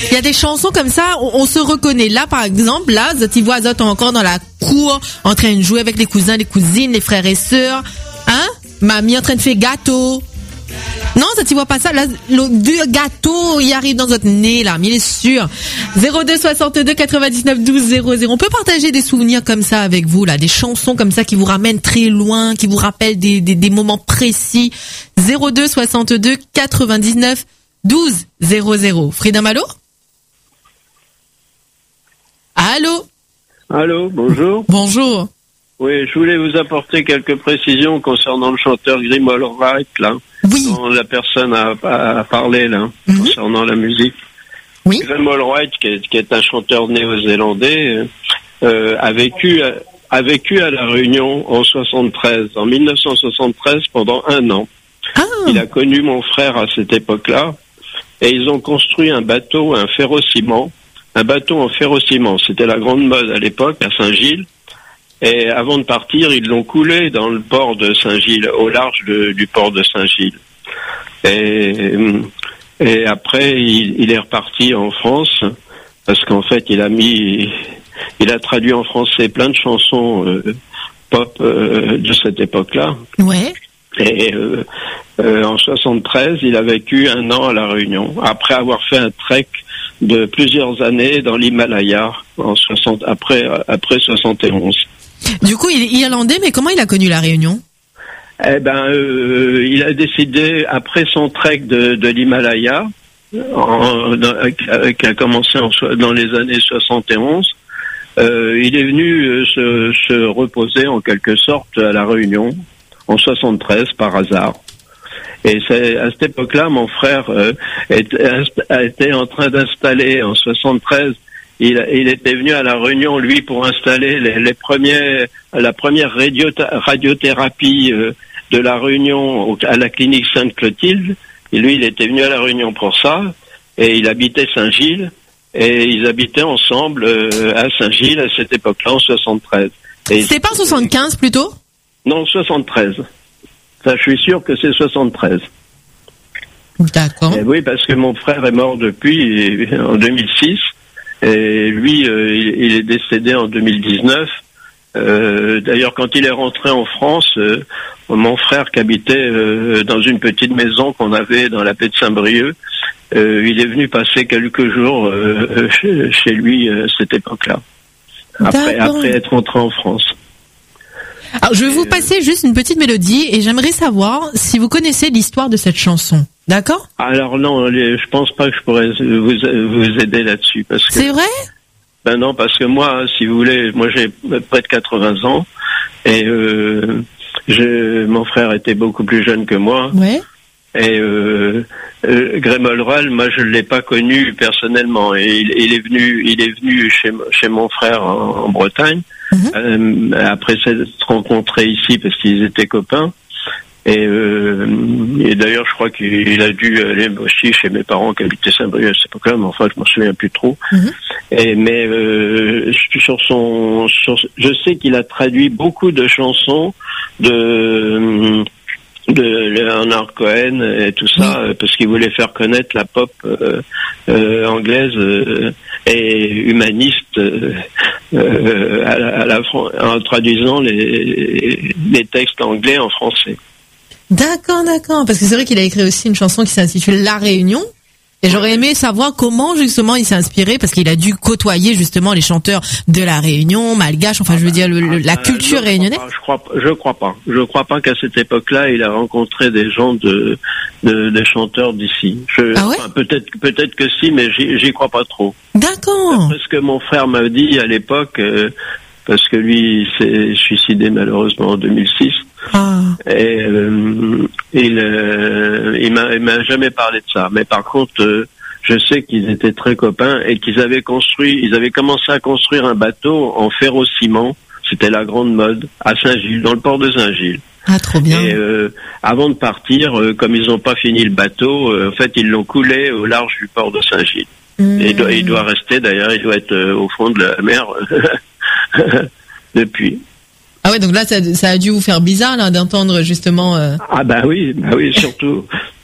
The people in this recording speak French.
Il y a des chansons comme ça, on se reconnaît. Là, par exemple, là, tu vois Zot encore dans la cour, en train de jouer avec les cousins, les cousines, les frères et sœurs. Hein? Mamie en train de faire gâteau. Non, ça tu vois pas ça. Là, le deux gâteaux, il arrive dans votre nez, là, mais il est sûr. 02 62 99 12 00. On peut partager des souvenirs comme ça avec vous, là, des chansons comme ça qui vous ramènent très loin, qui vous rappellent des moments précis. 02 62 99 12 00. Frida Malo? Allô? Allô, bonjour. Bonjour. Oui, je voulais vous apporter quelques précisions concernant le chanteur Grimald Wright, là. Oui. Dont la personne a parlé, là, concernant la musique. Oui. Grimald Wright, qui est un chanteur néo-zélandais, a vécu à La Réunion en 1973, pendant 1 an. Ah. Il a connu mon frère à cette époque-là, et ils ont construit un bateau en ferrociment. C'était la grande mode à l'époque, à Saint-Gilles. Et avant de partir, ils l'ont coulé dans le port de Saint-Gilles, au large du port de Saint-Gilles. Et après, il est reparti en France, parce qu'en fait, il a traduit en français plein de chansons pop de cette époque-là. Ouais. Et en 73, il a vécu 1 an à La Réunion, après avoir fait un trek de plusieurs années dans l'Himalaya, après 71. Du coup, il est irlandais, mais comment il a connu La Réunion? Il a décidé, après son trek de l'Himalaya, qui a commencé dans les années 71, il est venu se reposer en quelque sorte à La Réunion, en 73, par hasard. Et c'est à cette époque-là, mon frère a été en train d'installer en 73. Il était venu à La Réunion, lui, pour installer la première radiothérapie de La Réunion à la clinique Sainte-Clotilde. Et lui, il était venu à La Réunion pour ça. Et il habitait Saint-Gilles. Et ils habitaient ensemble à Saint-Gilles à cette époque-là, en 73. C'est pas en 75 plutôt? Non, 73. Ça, je suis sûr que c'est 73. D'accord. Et oui, parce que mon frère est mort depuis, en 2006. Et lui, il est décédé en 2019. D'ailleurs, quand il est rentré en France, mon frère qui habitait dans une petite maison qu'on avait dans la baie de Saint-Brieuc, il est venu passer quelques jours chez lui à cette époque-là, après être rentré en France. Alors, je vais vous passer juste une petite mélodie et j'aimerais savoir si vous connaissez l'histoire de cette chanson. D'accord? Alors non, je pense pas que je pourrais vous aider là-dessus, parce que. C'est vrai? Ben non, parce que moi, si vous voulez, moi j'ai près de 80 ans et mon frère était beaucoup plus jeune que moi. Ouais. Et Grimald Wright, moi je l'ai pas connu personnellement. Et il est venu chez mon frère en Bretagne. Après s'être rencontrés ici parce qu'ils étaient copains. Et d'ailleurs, je crois qu'il a dû aller aussi chez mes parents qui habitaient Saint-Brieuc à cette époque-là, mais enfin, je m'en souviens plus trop. Je sais qu'il a traduit beaucoup de chansons de Leonard Cohen et tout ça, parce qu'il voulait faire connaître la pop anglaise et humaniste en traduisant les textes anglais en français. D'accord. Parce que c'est vrai qu'il a écrit aussi une chanson qui s'intitule La Réunion. Et j'aurais aimé savoir comment justement il s'est inspiré, parce qu'il a dû côtoyer justement les chanteurs de La Réunion, malgaches, enfin je veux dire la culture réunionnaise. Je crois pas qu'à cette époque-là il a rencontré des gens des chanteurs d'ici. Peut-être que si, mais j'y crois pas trop. D'accord. Parce que mon frère m'a dit à l'époque, parce que lui il s'est suicidé malheureusement en 2006. Et il m'a jamais parlé de ça. Mais par contre, je sais qu'ils étaient très copains et qu'ils avaient commencé à construire un bateau en ferrociment. C'était la grande mode à Saint-Gilles, dans le port de Saint-Gilles. Ah, trop bien. Et avant de partir, comme ils n'ont pas fini le bateau, en fait, ils l'ont coulé au large du port de Saint-Gilles. Et il doit rester, d'ailleurs, il doit être au fond de la mer depuis. Ah ouais, donc là, ça a dû vous faire bizarre là d'entendre justement. Ah bah oui, surtout